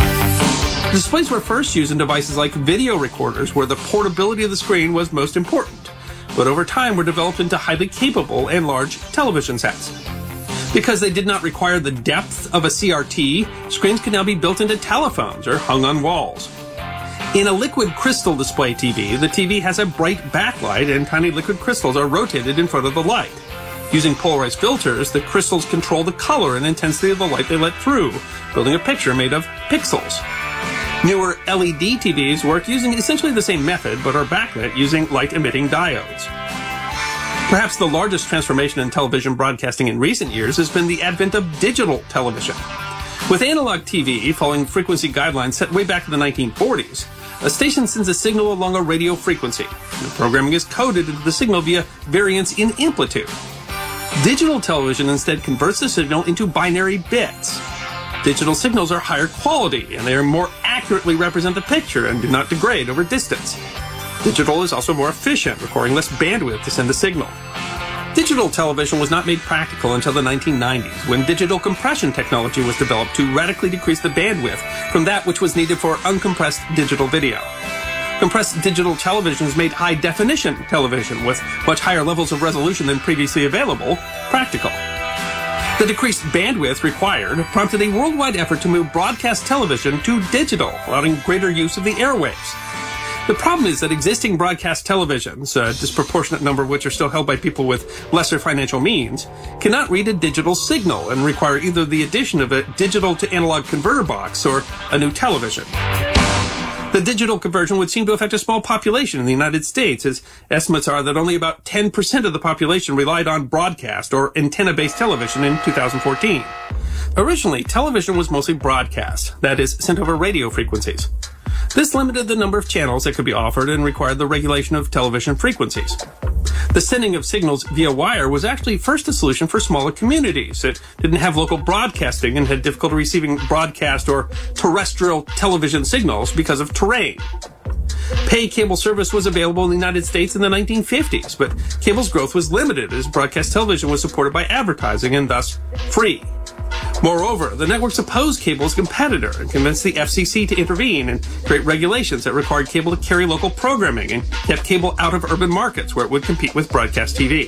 Displays were first used in devices like video recorders, where the portability of the screen was most important, but over time were developed into highly capable and large television sets. Because they did not require the depth of a CRT, screens could now be built into telephones or hung on walls. In a liquid crystal display TV, the TV has a bright backlight and tiny liquid crystals are rotated in front of the light. Using polarized filters, the crystals control the color and intensity of the light they let through, building a picture made of pixels. Newer LED TVs work using essentially the same method, but are backlit using light-emitting diodes. Perhaps the largest transformation in television broadcasting in recent years has been the advent of digital television. With analog TV following frequency guidelines set way back in the 1940s, a station sends a signal along a radio frequency. The programming is coded into the signal via variance in amplitude. Digital television instead converts the signal into binary bits. Digital signals are higher quality, and they more accurately represent the picture and do not degrade over distance. Digital is also more efficient, requiring less bandwidth to send a signal. Digital television was not made practical until the 1990s, when digital compression technology was developed to radically decrease the bandwidth from that which was needed for uncompressed digital video. Compressed digital televisions made high-definition television, with much higher levels of resolution than previously available, practical. The decreased bandwidth required prompted a worldwide effort to move broadcast television to digital, allowing greater use of the airwaves. The problem is that existing broadcast televisions, a disproportionate number of which are still held by people with lesser financial means, cannot read a digital signal and require either the addition of a digital to analog converter box or a new television. The digital conversion would seem to affect a small population in the United States, as estimates are that only about 10% of the population relied on broadcast or antenna-based television in 2014. Originally, television was mostly broadcast, that is, sent over radio frequencies. This limited the number of channels that could be offered and required the regulation of television frequencies. The sending of signals via wire was actually first a solution for smaller communities that didn't have local broadcasting and had difficulty receiving broadcast or terrestrial television signals because of terrain. Pay cable service was available in the United States in the 1950s, but cable's growth was limited as broadcast television was supported by advertising and thus free. Moreover, the networks opposed cable as a competitor and convinced the FCC to intervene and create regulations that required cable to carry local programming and kept cable out of urban markets where it would compete with broadcast TV.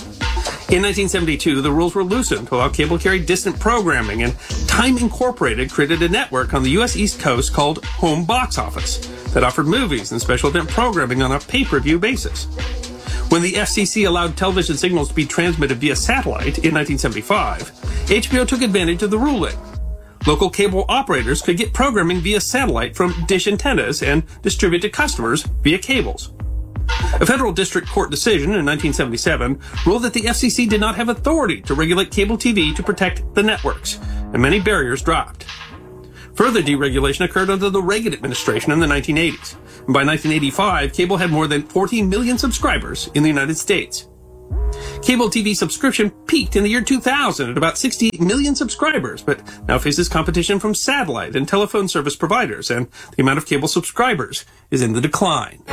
In 1972, the rules were loosened to allow cable to carry distant programming, and Time Incorporated created a network on the U.S. East Coast called Home Box Office that offered movies and special event programming on a pay-per-view basis. When the FCC allowed television signals to be transmitted via satellite in 1975, HBO took advantage of the ruling. Local cable operators could get programming via satellite from dish antennas and distribute to customers via cables. A federal district court decision in 1977 ruled that the FCC did not have authority to regulate cable TV to protect the networks, and many barriers dropped. Further deregulation occurred under the Reagan administration in the 1980s. And by 1985, cable had more than 14 million subscribers in the United States. Cable TV subscription peaked in the year 2000 at about 60 million subscribers, but now faces competition from satellite and telephone service providers, and the amount of cable subscribers is in the decline.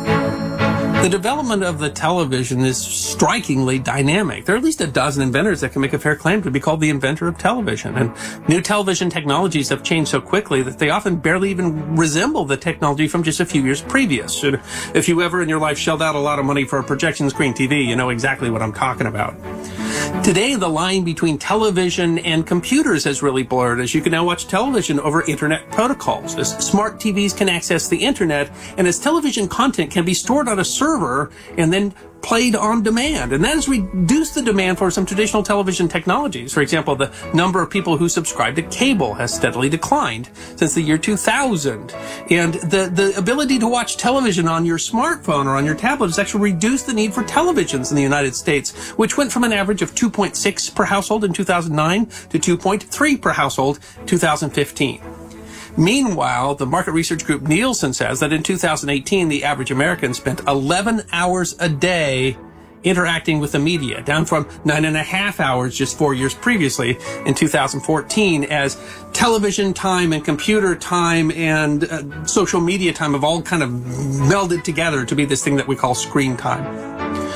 The development of the television is strikingly dynamic. There are at least a dozen inventors that can make a fair claim to be called the inventor of television. And new television technologies have changed so quickly that they often barely even resemble the technology from just a few years previous. And if you ever in your life shelled out a lot of money for a projection screen TV, you know exactly what I'm talking about. Today, the line between television and computers has really blurred, as you can now watch television over internet protocols, as smart TVs can access the internet, and as television content can be stored on a server and then played on demand. And that has reduced the demand for some traditional television technologies. For example, the number of people who subscribe to cable has steadily declined since the year 2000. And the ability to watch television on your smartphone or on your tablet has actually reduced the need for televisions in the United States, which went from an average of 2.6 per household in 2009 to 2.3 per household in 2015. Meanwhile, the market research group Nielsen says that in 2018, the average American spent 11 hours a day interacting with the media, down from 9.5 hours just 4 years previously in 2014, as television time and computer time and social media time have all kind of melded together to be this thing that we call screen time.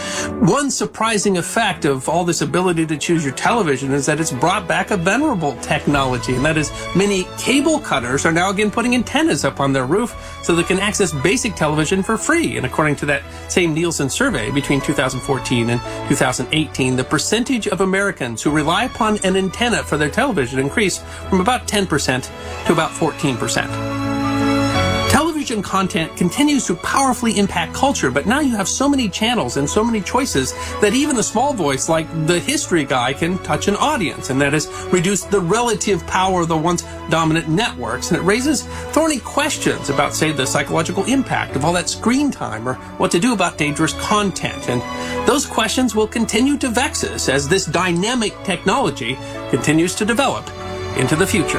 One surprising effect of all this ability to choose your television is that it's brought back a venerable technology, and that is many cable cutters are now again putting antennas up on their roof so they can access basic television for free. And according to that same Nielsen survey, between 2014 and 2018, the percentage of Americans who rely upon an antenna for their television increased from about 10% to about 14%. Television content continues to powerfully impact culture, but now you have so many channels and so many choices that even a small voice like the history guy can touch an audience, and that has reduced the relative power of the once dominant networks, and it raises thorny questions about, say, the psychological impact of all that screen time, or what to do about dangerous content. And those questions will continue to vex us as this dynamic technology continues to develop into the future.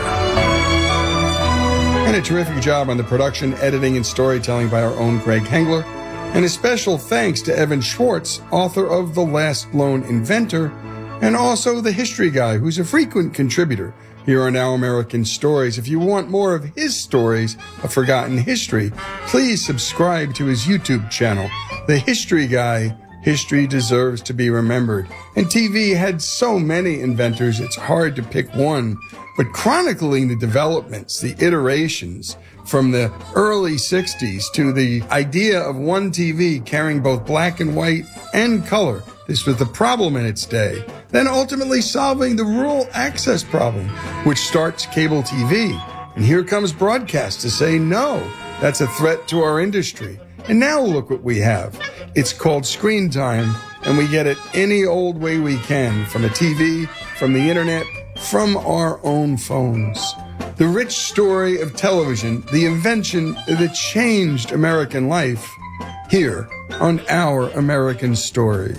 And a terrific job on the production, editing, and storytelling by our own Greg Hengler. And a special thanks to Evan Schwartz, author of The Last Lone Inventor, and also The History Guy, who's a frequent contributor here on Our American Stories. If you want more of his stories of forgotten history, please subscribe to his YouTube channel, The History Guy. History deserves to be remembered. And TV had so many inventors, it's hard to pick one. But chronicling the developments, the iterations from the early 60s to the idea of one TV carrying both black and white and color, this was the problem in its day. Then ultimately solving the rural access problem, which starts cable TV. And here comes broadcast to say, no, that's a threat to our industry. And now look what we have. It's called screen time, and we get it any old way we can, from a TV, from the internet, from our own phones. The rich story of television, the invention that changed American life, here on Our American Stories.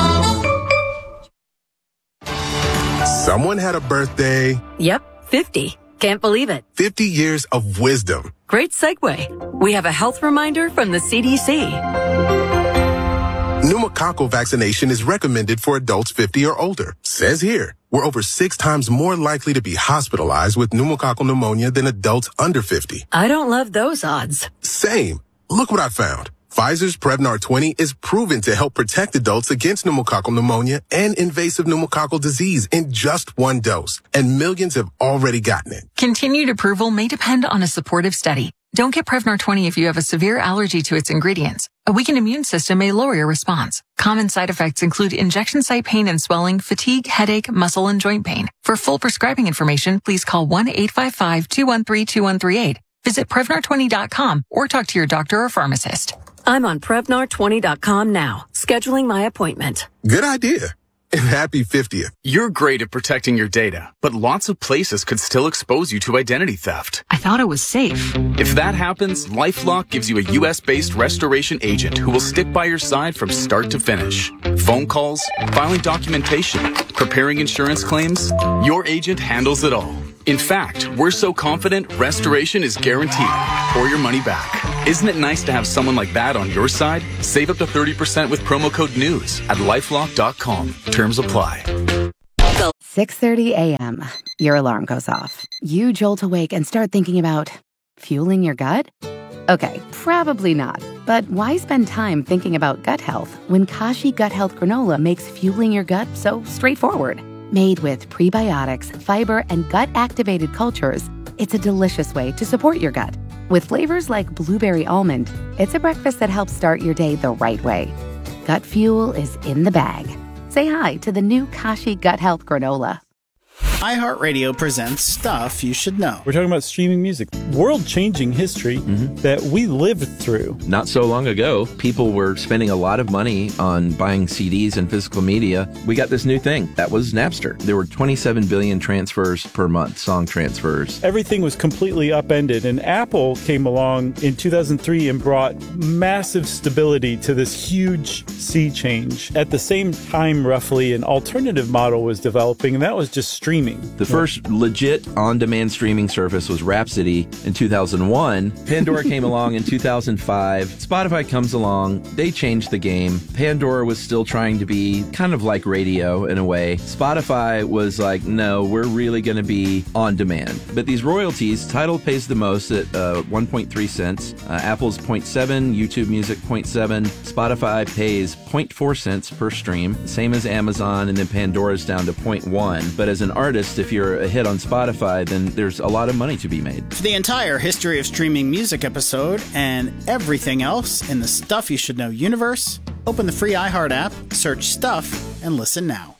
Someone had a birthday. Yep, 50. Can't believe it. 50 years of wisdom. Great segue. We have a health reminder from the CDC. Pneumococcal vaccination is recommended for adults 50 or older. Says here, we're over 6 times more likely to be hospitalized with pneumococcal pneumonia than adults under 50. I don't love those odds. Same. Look what I found. Pfizer's Prevnar 20 is proven to help protect adults against pneumococcal pneumonia and invasive pneumococcal disease in just 1 dose. And millions have already gotten it. Continued approval may depend on a supportive study. Don't get Prevnar 20 if you have a severe allergy to its ingredients. A weakened immune system may lower your response. Common side effects include injection site pain and swelling, fatigue, headache, muscle, and joint pain. For full prescribing information, please call 1-855-213-2138. Visit Prevnar20.com or talk to your doctor or pharmacist. I'm on Prevnar20.com now, scheduling my appointment. Good idea. And happy 50th. You're great at protecting your data, but lots of places could still expose you to identity theft. I thought it was safe. If that happens, LifeLock gives you a U.S.-based restoration agent who will stick by your side from start to finish. Phone calls, filing documentation, preparing insurance claims, your agent handles it all. In fact, we're so confident restoration is guaranteed or your money back. Isn't it nice to have someone like that on your side? Save up to 30% with promo code NEWS at LifeLock.com. Terms apply. 6:30 a.m. Your alarm goes off. You jolt awake and start thinking about fueling your gut? Okay, probably not. But why spend time thinking about gut health when Kashi Gut Health Granola makes fueling your gut so straightforward? Made with prebiotics, fiber, and gut-activated cultures, it's a delicious way to support your gut. With flavors like blueberry almond, it's a breakfast that helps start your day the right way. Gut fuel is in the bag. Say hi to the new Kashi Gut Health Granola. iHeartRadio presents Stuff You Should Know. We're talking about streaming music, world-changing history that we lived through. Not so long ago, people were spending a lot of money on buying CDs and physical media. We got this new thing. That was Napster. There were 27 billion transfers per month, song transfers. Everything was completely upended, and Apple came along in 2003 and brought massive stability to this huge sea change. At the same time, roughly, an alternative model was developing, and that was just streaming. The first legit on-demand streaming service was Rhapsody in 2001. Pandora came along in 2005. Spotify comes along. They changed the game. Pandora was still trying to be kind of like radio in a way. Spotify was like, no, we're really going to be on demand. But these royalties, Tidal pays the most at 1.3 cents. Apple's 0.7, YouTube Music 0.7. Spotify pays 0.4 cents per stream, same as Amazon, and then Pandora's down to 0.1. But as an artist, if you're a hit on Spotify, then there's a lot of money to be made. For the entire history of streaming music episode and everything else in the Stuff You Should Know universe, open the free iHeart app, search Stuff, and listen now.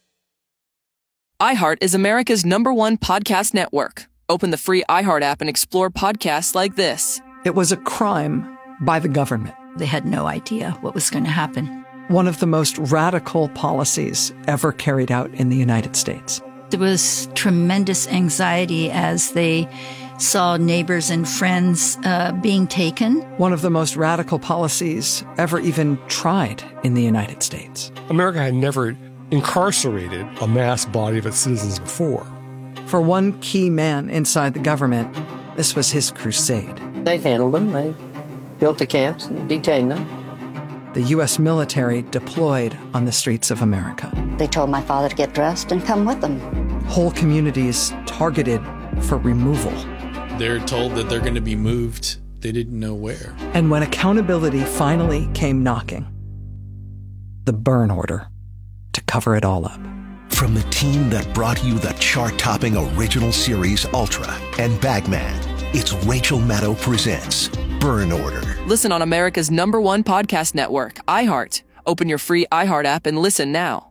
iHeart is America's #1 podcast network. Open the free iHeart app and explore podcasts like this. It was a crime by the government. They had no idea what was going to happen. One of the most radical policies ever carried out in the United States. There was tremendous anxiety as they saw neighbors and friends being taken. One of the most radical policies ever even tried in the United States. America had never incarcerated a mass body of its citizens before. For one key man inside the government, this was his crusade. They handled them. They built the camps and detained them. The U.S. military deployed on the streets of America. They told my father to get dressed and come with them. Whole communities targeted for removal. They're told that they're going to be moved. They didn't know where. And when accountability finally came knocking, the burn order to cover it all up. From the team that brought you the chart-topping original series Ultra and Bagman, it's Rachel Maddow presents Burn Order. Listen on America's #1 podcast network, iHeart. Open your free iHeart app and listen now.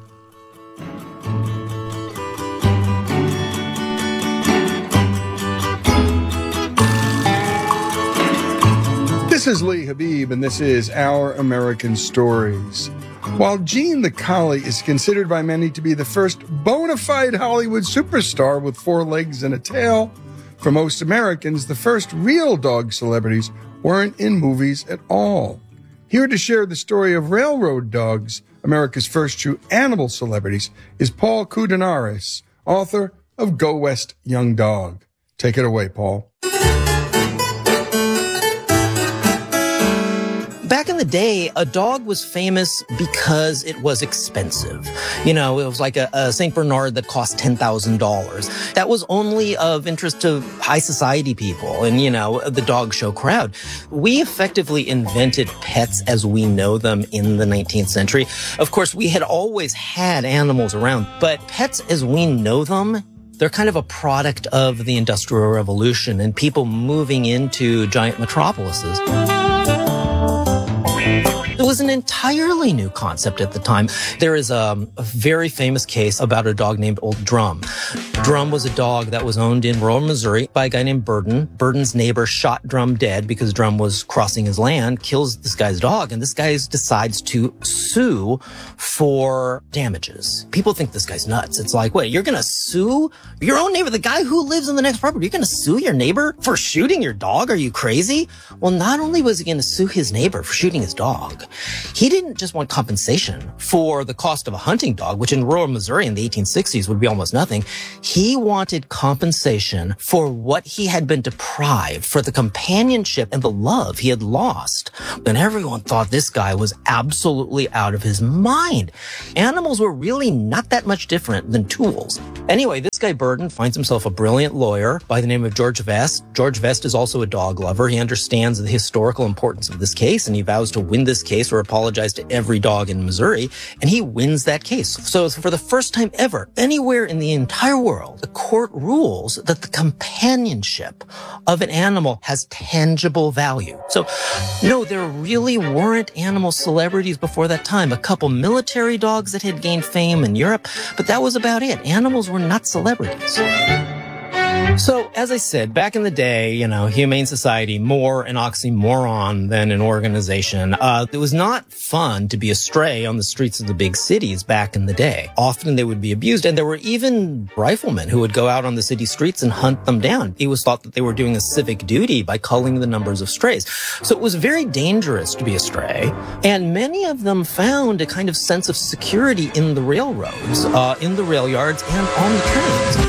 This is Lee Habib, and this is Our American Stories. While Gene the Collie is considered by many to be the first bona fide Hollywood superstar with 4 legs and a tail, for most Americans, the first real dog celebrities weren't in movies at all. Here to share the story of railroad dogs, America's first true animal celebrities, is Paul Koudounaris, author of Go West, Young Dog. Take it away, Paul. Back in the day, a dog was famous because it was expensive. You know, it was like a St. Bernard that cost $10,000. That was only of interest to high society people and, you know, the dog show crowd. We effectively invented pets as we know them in the 19th century. Of course, we had always had animals around, but pets as we know them, they're kind of a product of the Industrial Revolution and people moving into giant metropolises. It was an entirely new concept at the time. There is a very famous case about a dog named Old Drum. Drum was a dog that was owned in rural Missouri by a guy named Burden. Burden's neighbor shot Drum dead because Drum was crossing his land, kills this guy's dog, and this guy decides to sue for damages. People think this guy's nuts. It's like, wait, you're going to sue your own neighbor, the guy who lives in the next property? You're going to sue your neighbor for shooting your dog? Are you crazy? Well, not only was he going to sue his neighbor for shooting his dog, he didn't just want compensation for the cost of a hunting dog, which in rural Missouri in the 1860s would be almost nothing. He wanted compensation for what he had been deprived, for the companionship and the love he had lost. And everyone thought this guy was absolutely out of his mind. Animals were really not that much different than tools. Anyway, this guy Burden finds himself a brilliant lawyer by the name of George Vest. George Vest is also a dog lover. He understands the historical importance of this case, and he vows to win this case or apologize to every dog in Missouri, and he wins that case. So for the first time ever, anywhere in the entire world, the court rules that the companionship of an animal has tangible value. So no, there really weren't animal celebrities before that time. A couple military dogs that had gained fame in Europe, but that was about it. Animals were not celebrities. So, as I said, back in the day, Humane Society, more an oxymoron than an organization. It was not fun to be a stray on the streets of the big cities back in the day. Often they would be abused, and there were even riflemen who would go out on the city streets and hunt them down. It was thought that they were doing a civic duty by culling the numbers of strays. So it was very dangerous to be a stray, and many of them found a kind of sense of security in the railroads, in the rail yards, and on the trains.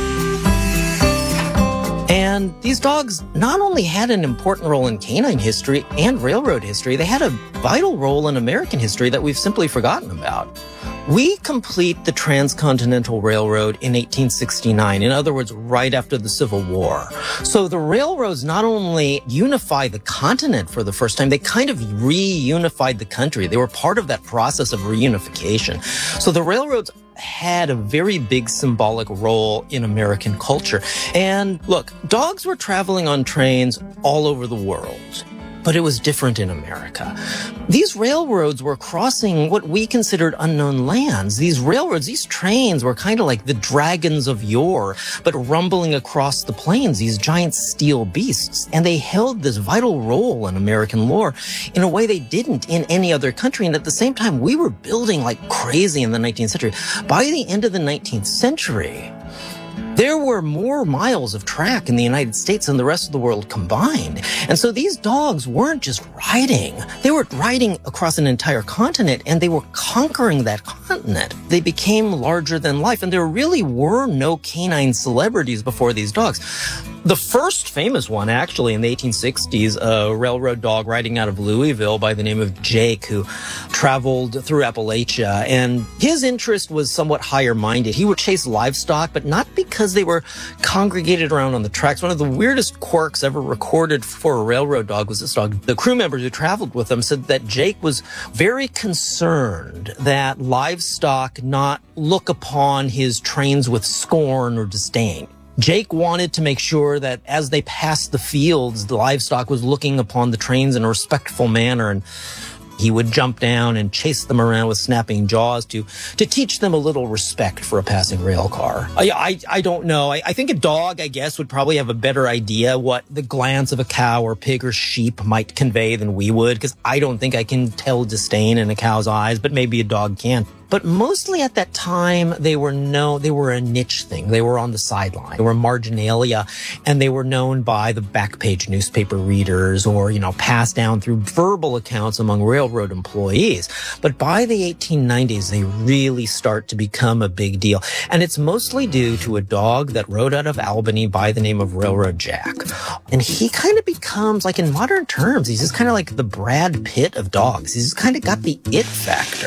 And these dogs not only had an important role in canine history and railroad history, they had a vital role in American history that we've simply forgotten about. We complete the Transcontinental Railroad in 1869, in other words, right after the Civil War. So the railroads not only unify the continent for the first time, they kind of reunified the country. They were part of that process of reunification. So the railroads had a very big symbolic role in American culture. And look, dogs were traveling on trains all over the world. But it was different in America. These railroads were crossing what we considered unknown lands. These railroads, these trains were kind of like the dragons of yore, but rumbling across the plains, these giant steel beasts. And they held this vital role in American lore in a way they didn't in any other country. And at the same time, we were building like crazy in the 19th century. By the end of the 19th century, there were more miles of track in the United States than the rest of the world combined. And so these dogs weren't just riding. They were riding across an entire continent, and they were conquering that continent. They became larger than life, and there really were no canine celebrities before these dogs. The first famous one, actually, in the 1860s, a railroad dog riding out of Louisville by the name of Jake, who traveled through Appalachia. And his interest was somewhat higher-minded. He would chase livestock, but not because they were congregated around on the tracks. One of the weirdest quirks ever recorded for a railroad dog was this dog. The crew members who traveled with him said that Jake was very concerned that livestock not look upon his trains with scorn or disdain. Jake wanted to make sure that as they passed the fields, the livestock was looking upon the trains in a respectful manner, and he would jump down and chase them around with snapping jaws to teach them a little respect for a passing rail car. I don't know. I think a dog, I guess, would probably have a better idea what the glance of a cow or pig or sheep might convey than we would, because I don't think I can tell disdain in a cow's eyes, but maybe a dog can. But mostly at that time, they were a niche thing. They were on the sideline. They were marginalia, and they were known by the back page newspaper readers or, passed down through verbal accounts among railroad employees. But by the 1890s, they really start to become a big deal. And it's mostly due to a dog that rode out of Albany by the name of Railroad Jack. And he kind of becomes, like in modern terms, he's just kind of like the Brad Pitt of dogs. He's kind of got the it factor.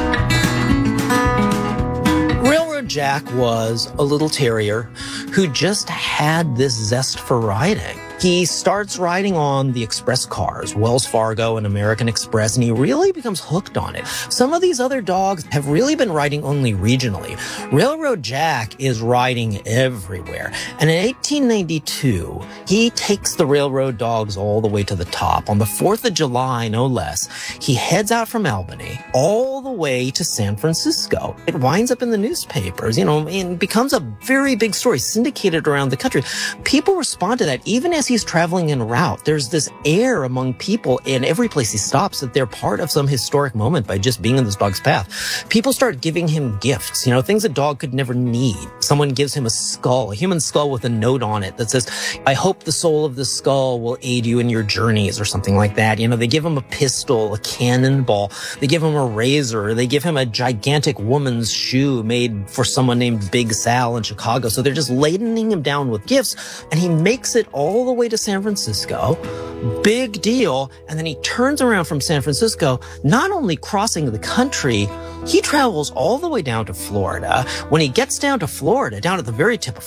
Railroad Jack was a little terrier who just had this zest for riding. He starts riding on the express cars, Wells Fargo and American Express, and he really becomes hooked on it. Some of these other dogs have really been riding only regionally. Railroad Jack is riding everywhere. And in 1892, he takes the railroad dogs all the way to the top. On the 4th of July, no less, he heads out from Albany all the way to San Francisco. It winds up in the newspapers, and becomes a very big story, syndicated around the country. People respond to that even as he's traveling en route. There's this air among people in every place he stops that they're part of some historic moment by just being in this dog's path. People start giving him gifts, things a dog could never need. Someone gives him a skull, a human skull with a note on it that says, "I hope the soul of the skull will aid you in your journeys," or something like that. They give him a pistol, a cannonball. They give him a razor. They give him a gigantic woman's shoe made for someone named Big Sal in Chicago. So they're just ladening him down with gifts, and he makes it all the way to San Francisco. Big deal. And then he turns around from San Francisco, not only crossing the country, he travels all the way down to Florida. When he gets down to Florida, down at the very tip of